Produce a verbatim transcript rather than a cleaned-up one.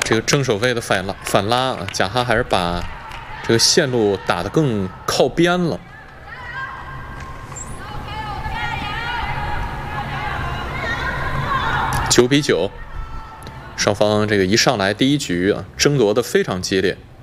这个正手位的反拉反拉啊，贾哈还是把这个线路打得更靠边了。九比九，双方这个一上来第一局啊，争夺的非常激烈。